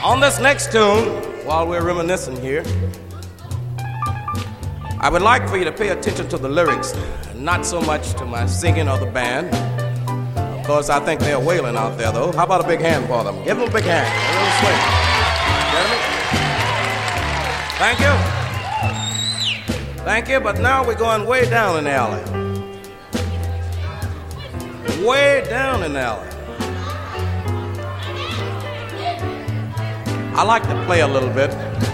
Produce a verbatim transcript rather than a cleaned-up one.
On this next tune, while we're reminiscing here, I would like for you to pay attention to the lyrics, not so much to my singing or the band. Of course, I think they're wailing out there, though. How about a big hand for them? Give them a big hand. A little swing. Gentlemen? Thank you. Thank you, but now we're going way down in the alley. Way down in the alley. I like to play a little bit.